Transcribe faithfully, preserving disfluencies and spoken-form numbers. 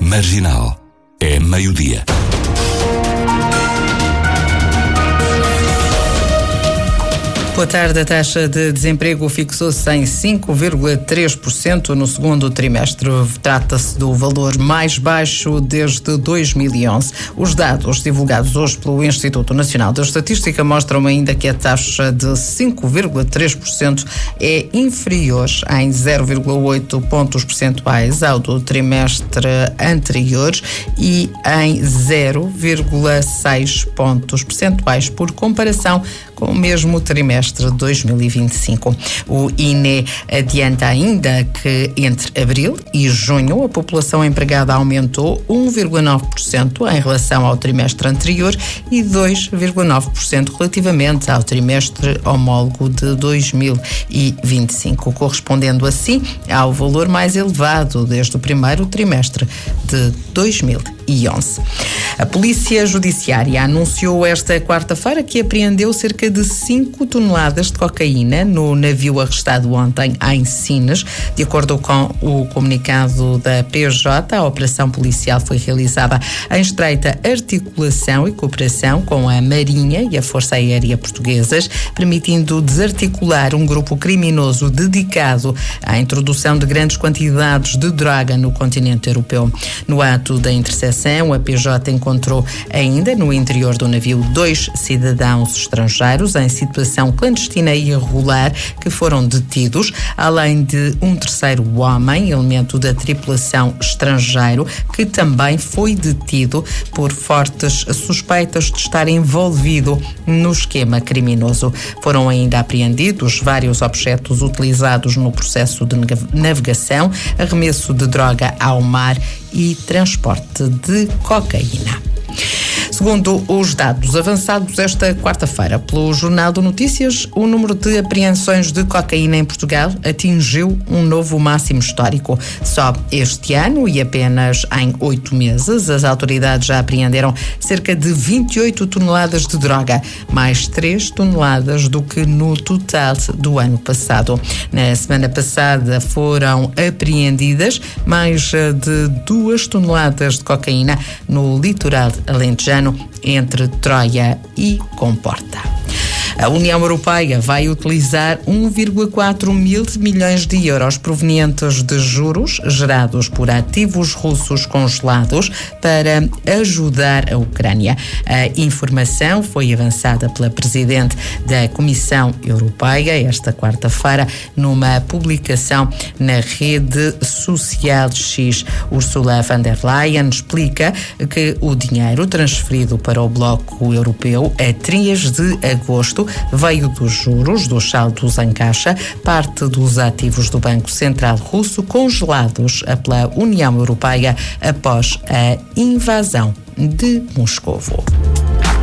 Marginal. É meio-dia. Boa tarde. A taxa de desemprego fixou-se em cinco vírgula três por cento no segundo trimestre. Trata-se do valor mais baixo desde dois mil e onze. Os dados divulgados hoje pelo Instituto Nacional de Estatística mostram ainda que a taxa de cinco vírgula três por cento é inferior em zero vírgula oito pontos percentuais ao do trimestre anterior e em zero vírgula seis pontos percentuais por comparação com o mesmo trimestre de dois mil e vinte e cinco. O I N E adianta ainda que entre abril e junho a população empregada aumentou um vírgula nove por cento em relação ao trimestre anterior e dois vírgula nove por cento relativamente ao trimestre homólogo de dois mil e vinte e cinco, correspondendo assim ao valor mais elevado desde o primeiro trimestre de dois mil e onze. A Polícia Judiciária anunciou esta quarta-feira que apreendeu cerca de cinco toneladas de cocaína no navio arrestado ontem em Sines. De acordo com o comunicado da P J, a operação policial foi realizada em estreita articulação e cooperação com a Marinha e a Força Aérea Portuguesas, permitindo desarticular um grupo criminoso dedicado à introdução de grandes quantidades de droga no continente europeu. No ato da interseção, a P J encontrou ainda no interior do navio dois cidadãos estrangeiros em situação clandestina e irregular que foram detidos, além de um terceiro homem, elemento da tripulação estrangeiro, que também foi detido por fortes suspeitas de estar envolvido no esquema criminoso. Foram ainda apreendidos vários objetos utilizados no processo de navegação, arremesso de droga ao mar e transporte de cocaína. Segundo os dados avançados esta quarta-feira pelo Jornal de Notícias, o número de apreensões de cocaína em Portugal atingiu um novo máximo histórico. Só este ano e apenas em oito meses, as autoridades já apreenderam cerca de vinte e oito toneladas de droga, mais três toneladas do que no total do ano passado. Na semana passada foram apreendidas mais de duas toneladas de cocaína no litoral alentejano, entre Troia e Comporta. A União Europeia vai utilizar um vírgula quatro mil milhões de euros provenientes de juros gerados por ativos russos congelados para ajudar a Ucrânia. A informação foi avançada pela Presidente da Comissão Europeia esta quarta-feira numa publicação na rede social X. Ursula von der Leyen explica que o dinheiro transferido para o Bloco Europeu a três de agosto veio dos juros dos saldos em caixa, parte dos ativos do Banco Central Russo congelados pela União Europeia após a invasão de Moscovo.